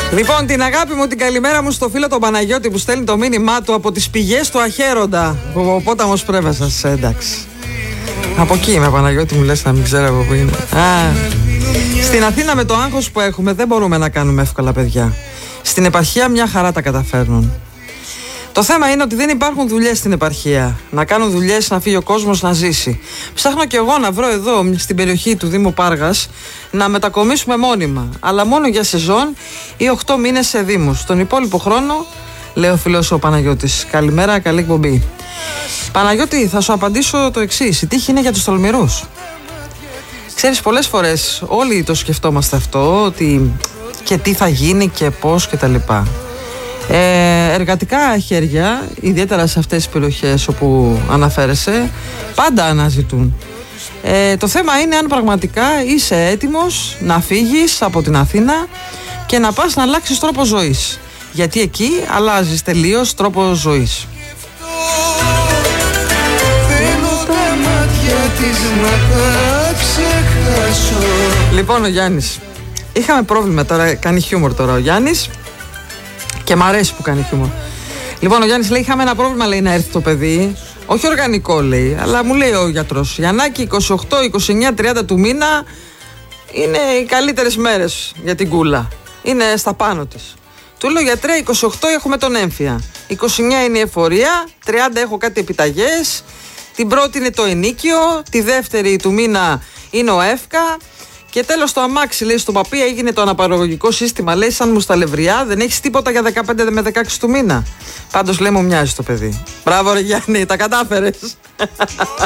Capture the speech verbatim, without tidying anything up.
Λοιπόν, την αγάπη μου, την καλημέρα μου στο φίλο τον Παναγιώτη που στέλνει το μήνυμά του από τις πηγές του Αχέροντα. Ο Πόταμος Πρέβασας, εντάξει. Από εκεί είμαι, Παναγιώτη, μου λες να μην ξέρω από πού είναι. Α, στην Αθήνα με το άγχος που έχουμε δεν μπορούμε να κάνουμε εύκολα παιδιά. Στην επαρχία μια χαρά τα καταφέρνουν. Το θέμα είναι ότι δεν υπάρχουν δουλειές στην επαρχία. Να κάνουν δουλειές, να φύγει ο κόσμος να ζήσει. Ψάχνω κι εγώ να βρω εδώ στην περιοχή του Δήμου Πάργας να μετακομίσουμε μόνιμα. Αλλά μόνο για σεζόν ή οκτώ μήνες σε δήμους. Τον υπόλοιπο χρόνο, λέει ο φίλος ο Παναγιώτης. Καλημέρα, καλή εκπομπή. Παναγιώτη, θα σου απαντήσω το εξής. Η τύχη είναι για τους τολμηρούς. Ξέρεις, πολλές φορές όλοι το σκεφτόμαστε αυτό, ότι και τι θα γίνει και πώς κτλ. Ε, εργατικά χέρια, ιδιαίτερα σε αυτές τις περιοχές όπου αναφέρεσαι, πάντα αναζητούν. Ε, το θέμα είναι αν πραγματικά είσαι έτοιμος να φύγεις από την Αθήνα και να πας να αλλάξεις τρόπο ζωής. Γιατί εκεί αλλάζεις τελείως τρόπο ζωής. Λοιπόν, ο Γιάννης, είχαμε πρόβλημα τώρα, κάνει χιούμορ τώρα ο Γιάννης και μ' αρέσει που κάνει χιούμορ. Λοιπόν, ο Γιάννης λέει: είχαμε ένα πρόβλημα, λέει, να έρθει το παιδί. Όχι οργανικό, λέει, αλλά μου λέει ο γιατρός: Γιαννάκη, είκοσι οκτώ, είκοσι εννιά, τριάντα του μήνα είναι οι καλύτερες μέρες για την κούλα. Είναι στα πάνω της. Του λέω: γιατρέ, είκοσι οκτώ έχουμε τον έμφυα, είκοσι εννιά είναι η εφορία, τριάντα έχω κάτι επιταγές. Την πρώτη είναι το ενίκιο, τη δεύτερη του μήνα είναι ο εύκα. Και τέλος το αμάξι, λέει, στο παπί έγινε το αναπαραγωγικό σύστημα, λέει, σαν μουσταλευριά, δεν έχεις τίποτα για δεκαπέντε με δεκαέξι του μήνα. Πάντως, λέει, μου μοιάζει το παιδί. Μπράβο ρε Γιάννη, τα κατάφερες.